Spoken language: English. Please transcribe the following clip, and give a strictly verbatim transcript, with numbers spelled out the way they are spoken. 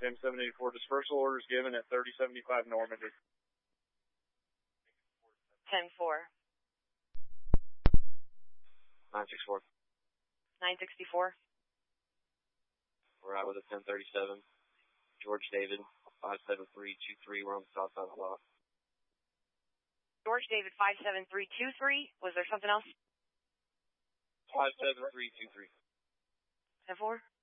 M seven eighty-four. Dispersal orders given at thirty seventy-five Normandy. ten four. nine six four. nine sixty-four. We're out with a ten thirty-seven. George David, five seven three two three. We're on the south side of the block. George David, five seven three two three. Was there something else? five seven three two three. ten four.